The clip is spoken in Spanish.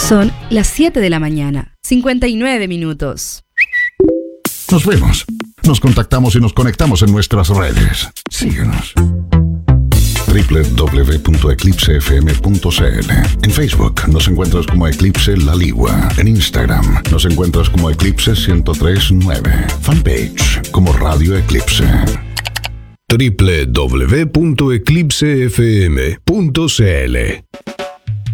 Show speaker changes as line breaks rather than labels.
Son las 7 de la mañana, 59 minutos.
Nos vemos, nos contactamos y nos conectamos en nuestras redes. Síguenos. www.eclipsefm.cl. En Facebook nos encuentras como Eclipse La Ligua. En Instagram nos encuentras como Eclipse 1039. Fanpage como Radio Eclipse.
www.eclipsefm.cl